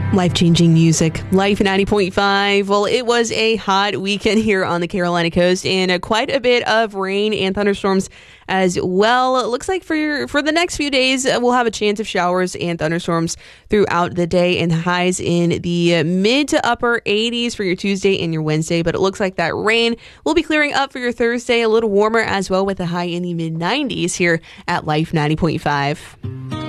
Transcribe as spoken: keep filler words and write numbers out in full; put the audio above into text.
Life-changing music. Life ninety point five. Well, it was a hot weekend here on the Carolina coast and uh, quite a bit of rain and thunderstorms as well. It looks like for your, for the next few days, uh, we'll have a chance of showers and thunderstorms throughout the day and highs in the uh, mid to upper eighties for your Tuesday and your Wednesday. But it looks like that rain will be clearing up for your Thursday, a little warmer as well with a high in the mid nineties here at Life ninety point five.